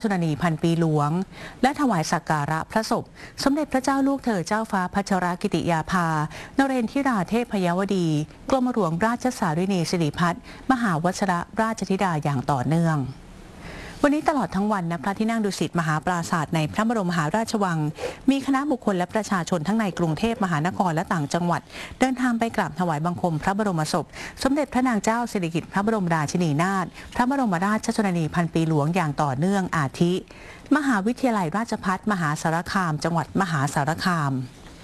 ชนนีพันปีหลวงและถวายสักการะพระศพสมเด็จพระเจ้าลูกเธอเจ้าฟ้าพัชรกิติยาภานเรนทิราเทพยวดีกรมหลวงราชสารินีสิริพัฒน์มหาวชิรราชธิดาอย่างต่อเนื่องวันนี้ตลอดทั้งวันณพระที่นั่งดุสิตมหาปราสาทในพระบรมมหาราชวังมีคณะบุคคลและประชาชนทั้งในกรุงเทพมหานครและต่างจังหวัดเดินทางไปกราบถวายบังคมพระบรมศพสมเด็จพระนางเจ้าสิริกิติ์พระบรมราชินีนาถพระบรมราชชนนีพันปีหลวงอย่างต่อเนื่องอาทิมหาวิทยาลัยราชภัฏมหาสารคามจังหวัดมหาสารคาม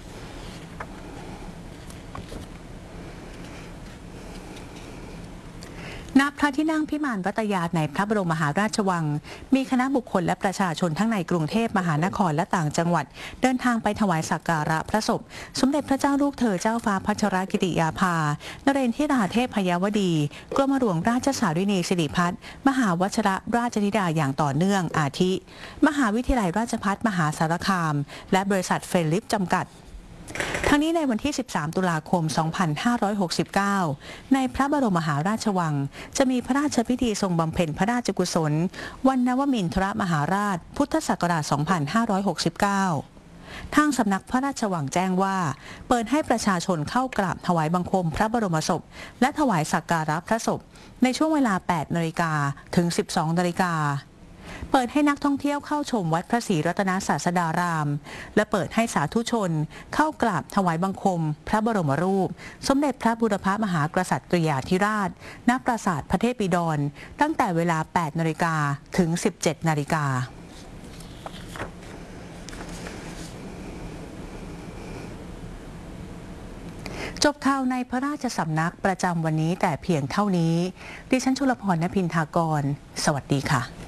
ณพระที่นั่งพิมานวัตยาในพระบรมมหาราชวังมีคณะบุคคลและประชาชนทั้งในกรุงเทพมหานครและต่างจังหวัดเดินทางไปถวายสักการะพระศพสมเด็จพระเจ้าลูกเธอเจ้าฟ้าพัชรกิติยาภานเรนทิราเทพยวดีกรมหลวงราชสารินีสิริพัฒน์มหาวชิรราชธิดาอย่างต่อเนื่องอาทิมหาวิทยาลัยราชภัฏมหาสารคามและบริษัทเฟลิปจำกัดทั้งนี้ในวันที่ 13 ตุลาคม 2569 ในพระบรมมหาราชวังจะมีพระราชพิธีทรงบำเพ็ญพระราชกุศลวันนวมินทรมหาราชพุทธศักราช 2569 ทางสำนักพระราชวังแจ้งว่าเปิดให้ประชาชนเข้ากราบถวายบังคมพระบรมศพและถวายสักการะพระศพในช่วงเวลา 8 นาฬิกาถึง 12 นาฬิกาเปิดให้นักท่องเที่ยวเข้าชมวัดพระศรีรัตนศาสดารามและเปิดให้สาธุชนเข้ากราบถวายบังคมพระบรมรูปสมเด็จพระบูรพมหากษัตริยาธิราชณปราสาทพระเทพบิดรตั้งแต่เวลา 8 นาฬิกาถึง 17 นาฬิกาจบข่าวในพระราชสำนักประจำวันนี้แต่เพียงเท่านี้ดิฉันชุลพร ณ พินทากรสวัสดีค่ะ